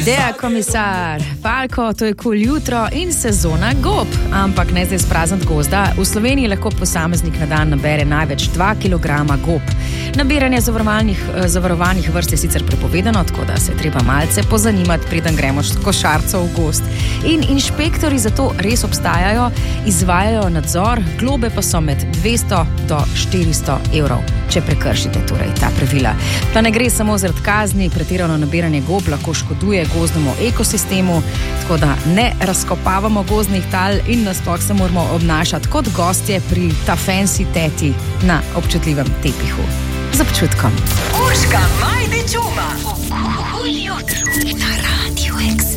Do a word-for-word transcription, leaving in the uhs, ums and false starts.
Dea komisar, Palko, to je kul jutro in sezona gob, ampak ne zdaj spraznat gozda. V Sloveniji lahko posameznik na dan nabere največ dva kilograma gob. Nabiranje zavarovanih, zavarovanih vrst je sicer prepovedano, tako da se je treba malce pozanimati, preden gremo s košarco v gozd. In inšpektori zato res obstajajo, izvajajo nadzor, globe pa so med dvesto do štiristo evrov, če prekršite torej ta pravila. Pa ne gre samo zaradi kazni, pretirano nabiranje gob lahko škoduje gozdnemu ekosistemu, tako da ne razkopavamo gozdnih tal in nasploh se moramo obnašati kot gostje pri ta fancy teti na občutljivem tepihu. Z občutkom. Urška Majdič Uma. Kul jutro na Radio X.